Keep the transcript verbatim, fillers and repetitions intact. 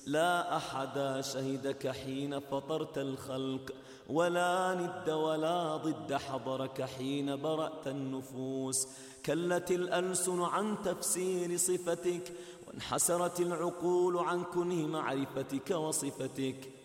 لا أحد شهدك حين فطرت الخلق، ولا ند ولا ضد حضرك حين برأت النفوس. كلت الألسن عن تفسير صفتك، وانحسرت العقول عن كنه معرفتك وصفتك.